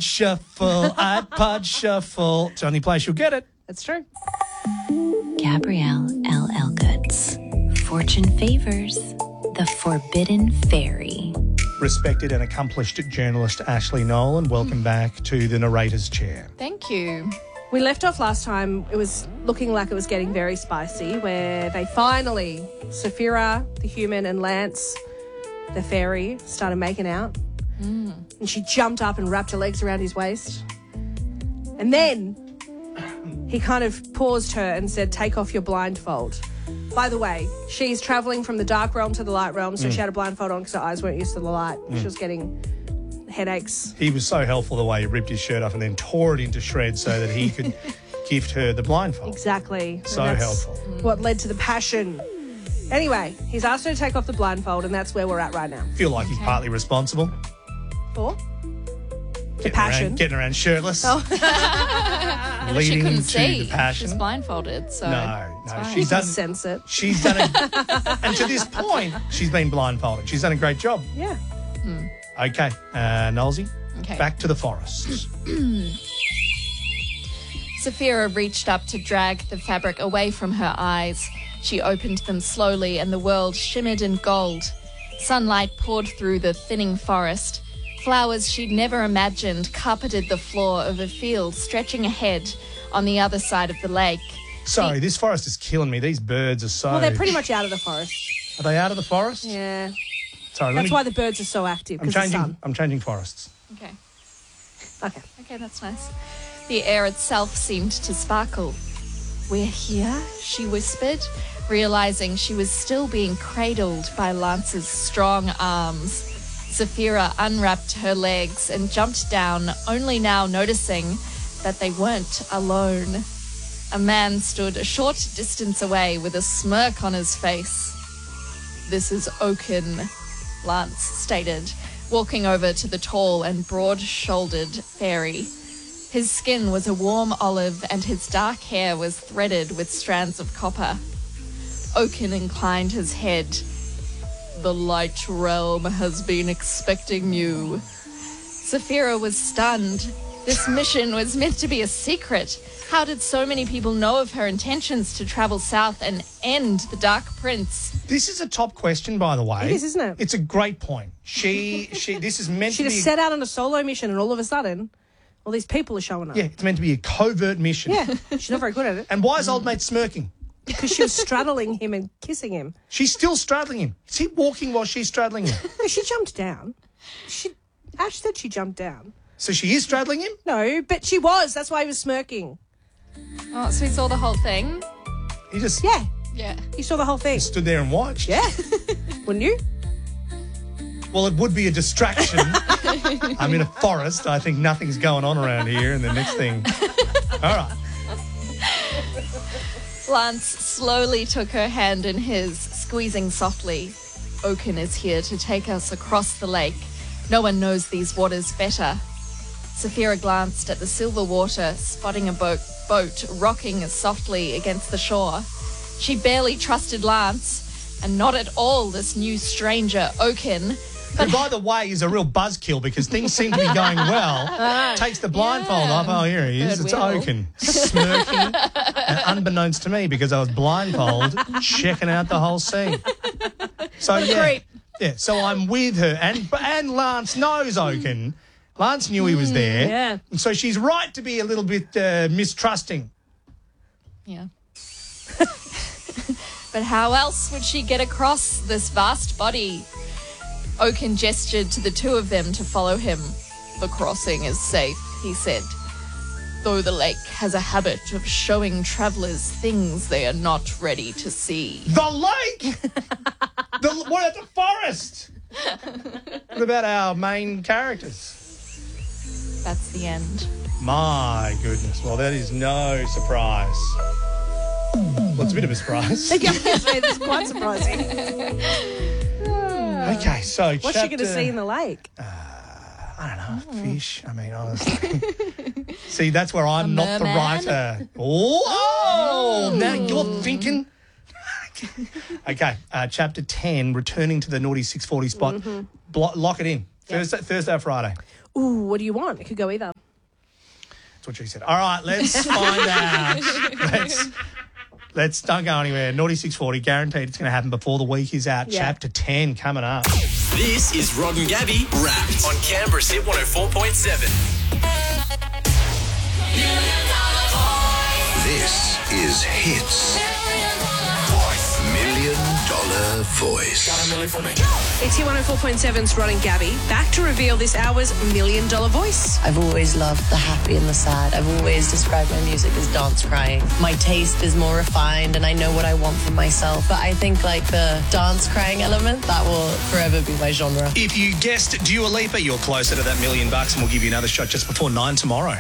iPod Shuffle. It's the only place you'll get it. That's true. Gabrielle L. Elgoods. Fortune favors the Forbidden Fairy. Respected and accomplished journalist Ashley Nolan, welcome back to the narrator's chair. Thank you. We left off last time. It was looking like it was getting very spicy, where they finally, Saphira, the human, and Lance, the fairy, started making out. And she jumped up and wrapped her legs around his waist. And then he kind of paused her and said, take off your blindfold. By the way, she's travelling from the dark realm to the light realm, so she had a blindfold on because her eyes weren't used to the light. She was getting headaches. He was so helpful the way he ripped his shirt off and then tore it into shreds so that he could gift her the blindfold. Exactly. So And that's helpful. what led to the passion. Anyway, he's asked her to take off the blindfold, and that's where we're at right now. Feel like he's partly responsible. For? The passion. Getting around shirtless. But she Leading couldn't to see. the passion. She's blindfolded, so No, it's fine. she's You can done. sense it. She's done it, and to this point, she's been blindfolded. She's done a great job. Yeah. Okay, Nolsey, Okay. back to the forests. Saphira reached up to drag the fabric away from her eyes. She opened them slowly and the world shimmered in gold. Sunlight poured through the thinning forest. Flowers she'd never imagined carpeted the floor of a field stretching ahead on the other side of the lake. Sorry, this forest is killing me. These birds are so... Well, they're pretty much out of the forest. Are they out of the forest? Yeah. Sorry, That's why the birds are so active, I'm because the changing. sun. I'm changing forests. Okay. Okay. Okay, that's nice. The air itself seemed to sparkle. We're here, she whispered, realizing she was still being cradled by Lance's strong arms. Saphira unwrapped her legs and jumped down, only now noticing that they weren't alone. A man stood a short distance away with a smirk on his face. This is Oaken, Lance stated, walking over to the tall and broad-shouldered fairy. His skin was a warm olive and his dark hair was threaded with strands of copper. Oaken inclined his head. The light realm has been expecting you. Saphira was stunned. This mission was meant to be a secret. How did so many people know of her intentions to travel south and end the Dark Prince? This is a top question, by the way. It is, isn't it? It's a great point. This is meant She to be... just set out on a solo mission, and all of a sudden, all these people are showing up. Yeah, it's meant to be a covert mission. Yeah. She's not very good at it. And why is old mate smirking? Because she was straddling him and kissing him. She's still straddling him. Is he walking while she's straddling him? No, she jumped down. Ash said she jumped down. So she is straddling him? No, but she was. That's why he was smirking. Oh, so he saw the whole thing? He just Yeah. Yeah. He saw the whole thing. stood there and watched. Yeah. Wouldn't you? Well, it would be a distraction. I'm in a forest. I think nothing's going on around here. And the next thing... All right. Lance slowly took her hand in his, squeezing softly. Oaken is here to take us across the lake. No one knows these waters better. Saphira glanced at the silver water, spotting a boat rocking softly against the shore. She barely trusted Lance, and not at all this new stranger, Oaken. Who, by the way, is a real buzzkill because things seem to be going well. Takes the blindfold off. Oh, here he is. Third It's wheel. Oaken. Smirking. And unbeknownst to me, because I was blindfolded, checking out the whole scene. So, yeah. creep. Yeah, so I'm with her. And Lance knows Oaken. Lance knew he was there. Yeah. And so she's right to be a little bit mistrusting. Yeah. But how else would she get across this vast body? Oaken gestured to the two of them to follow him. The crossing is safe, he said, though the lake has a habit of showing travellers things they are not ready to see. The lake! What about the forest? What about our main characters? That's the end. My goodness. Well, that is no surprise. Well, it's a bit of a surprise. It's quite surprising. Okay, so What's she going to see in the lake? I don't know, fish. I mean, honestly. See, that's where I'm not the merman? writer. Oh, now you're thinking. Okay, chapter 10, returning to the naughty 640 spot. Lock it in. Thursday or Friday. Ooh, what do you want? It could go either. That's what she said. All right, let's find out. Let's don't go anywhere. Naughty 640, guaranteed it's going to happen before the week is out. Yeah. Chapter 10 coming up. This is Rod and Gabby Wrapped on Canberra's Hit 104.7. This is Hits. $1 Million Voice. It's Hit 104.7's Rod and Gabby, back to reveal this hour's $1 Million Voice. I've always loved the happy and the sad. I've always described my music as dance crying. My taste is more refined and I know what I want from myself. But I think like the dance crying element, that will forever be my genre. If you guessed Dua Lipa, you're closer to that $1 million and we'll give you another shot just before 9 tomorrow.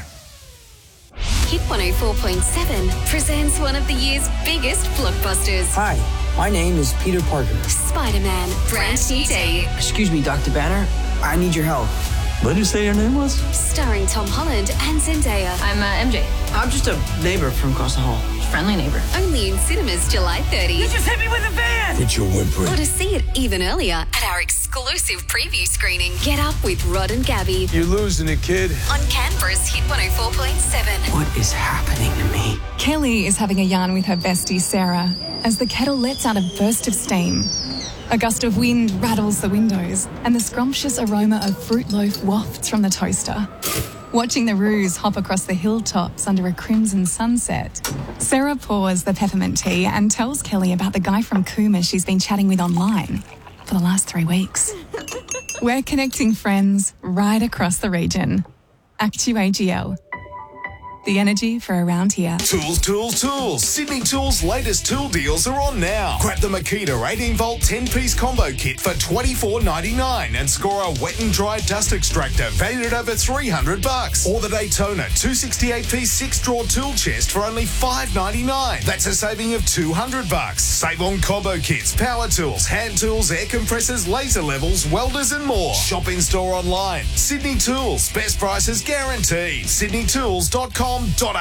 Hit 104.7 presents one of the year's biggest blockbusters. Hi, my name is Peter Parker. Spider-Man, brand new day. Excuse me, Dr. Banner. I need your help. What did you say your name was? Starring Tom Holland and Zendaya. I'm MJ. I'm just a neighbor from across the hall. Friendly neighbor. Only in cinemas July 30. You just hit me with a van! It's your whimpering. Or to see it even earlier at our exclusive preview screening. Get up with Rod and Gabby You're losing it, kid. on Canberra's Hit 104.7. What is happening to me? Kelly is having a yarn with her bestie Sarah as the kettle lets out a burst of steam. A gust of wind rattles the windows and the scrumptious aroma of fruit loaf wafts from the toaster. Watching the roos hop across the hilltops under a crimson sunset, Sarah pours the peppermint tea and tells Kelly about the guy from Cooma she's been chatting with online for the last 3 weeks. We're connecting friends right across the region. Actu AGL. The energy for around here. Tools, tools, tools. Sydney Tools' latest tool deals are on now. Grab the Makita 18-volt 10-piece combo kit for $24.99 and score a wet and dry dust extractor valued at over $300. Or the Daytona 268-piece 6-drawer tool chest for only $5.99. That's a saving of $200. Save on combo kits, power tools, hand tools, air compressors, laser levels, welders and more. Shop in store online. Sydney Tools. Best prices guaranteed. sydneytools.com.au.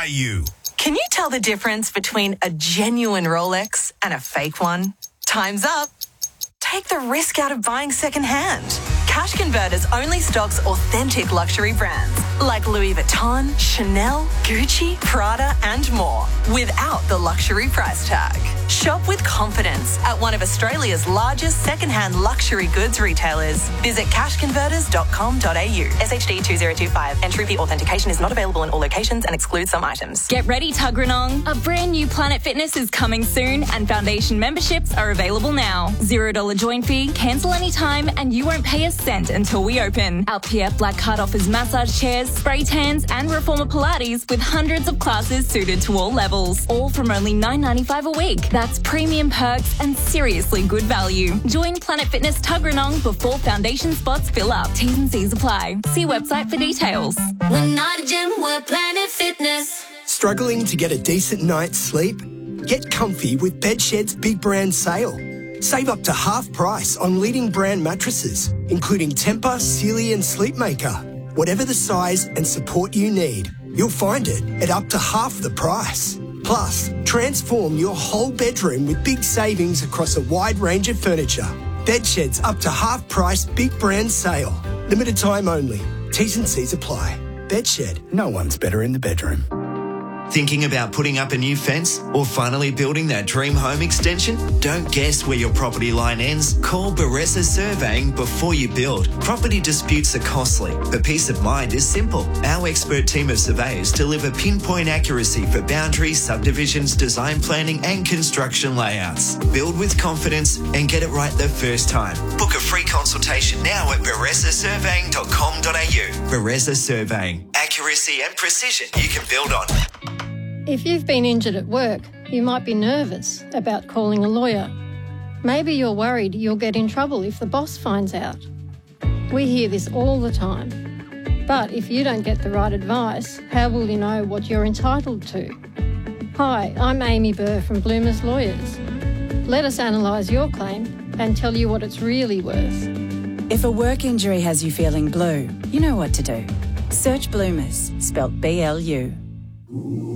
Can you tell the difference between a genuine Rolex and a fake one? Time's up. Take the risk out of buying secondhand. Cash Converters only stocks authentic luxury brands like Louis Vuitton, Chanel, Gucci, Prada, and more without the luxury price tag. Shop with confidence at one of Australia's largest secondhand luxury goods retailers. Visit cashconverters.com.au. SHD 2025. Entry fee authentication is not available in all locations and excludes some items. Get ready, Tuggeranong. A brand new Planet Fitness is coming soon and foundation memberships are available now. $0 join fee, cancel anytime, and you won't pay a cent until we open. Our PF Black Card offers massage chairs, spray tans, and reformer Pilates with hundreds of classes suited to all levels. All from only $9.95 a week. That's premium perks and seriously good value. Join Planet Fitness Tuggeranong before foundation spots fill up. T's and C's apply. See website for details. We're not a gym, we're Planet Fitness. Struggling to get a decent night's sleep? Get comfy with Bedshed's big brand sale. Save up to half price on leading brand mattresses, including Tempur, Sealy and Sleepmaker. Whatever the size and support you need, you'll find it at up to half the price. Plus, transform your whole bedroom with big savings across a wide range of furniture. Bedshed's up to half price big brand sale. Limited time only. T's and C's apply. Bedshed, no one's better in the bedroom. Thinking about putting up a new fence or finally building that dream home extension? Don't guess where your property line ends. Call Baressa Surveying before you build. Property disputes are costly, but peace of mind is simple. Our expert team of surveyors deliver pinpoint accuracy for boundaries, subdivisions, design planning and construction layouts. Build with confidence and get it right the first time. Book a free consultation now at baressasurveying.com.au. Baressa Surveying. Accuracy and precision you can build on. If you've been injured at work, you might be nervous about calling a lawyer. Maybe you're worried you'll get in trouble if the boss finds out. We hear this all the time. But if you don't get the right advice, how will you know what you're entitled to? Hi, I'm Amy Burr from Bloomers Lawyers. Let us analyse your claim and tell you what it's really worth. If a work injury has you feeling blue, you know what to do. Search Bloomers, spelt BLU.